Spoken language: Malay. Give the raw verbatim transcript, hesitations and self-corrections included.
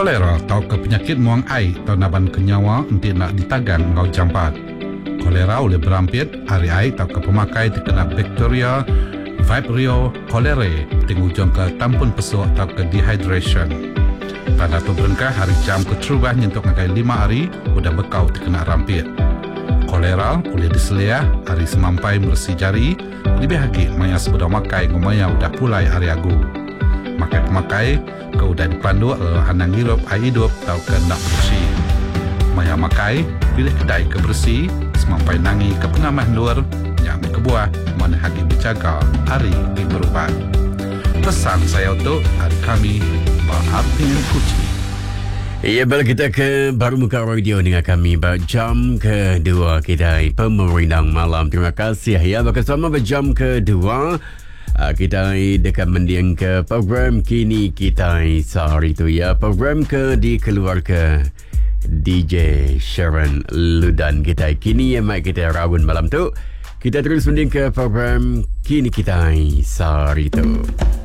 Kolera atau ke penyakit muang air atau naban kenyawa untuk nak ditagan ngau jampat. Kolera oleh berampit hari air atau ke pemakai terkena bakteria Vibrio cholerae tingujung ke tampun pesuk atau ke dehydration. Pada tu berengkah hari jam keterubah nyentuk ngakai lima hari udah bekau terkena rampit. Kolera boleh diseliah hari semampai bersih jari lebih lagi maya sebeda makai ngomaya udah pulai hari agu. Makai pemakai ke udah dipandu uh, anang hirup air hidup atau ke nak bersih. Maya makai pilih kedai ke bersih semampai nangi ke pengamah luar yang kebuah mana hagi berjaga hari di berubat. Pesan saya untuk hari kami Berarti Kuci. Ya, balik kita ke Baru Muka Radio dengan kami berjam kedua kita Pemerintah Malam. Terima kasih ya. Bersama berjam kedua kita dekat mendiang ke program Kini Kita sehari itu ya. Program ke dikeluarkan D J Sharon Ludan kita. Kini yang mic kita rawun malam tu. Kita terus mendiang ke program Kini Kita sehari itu.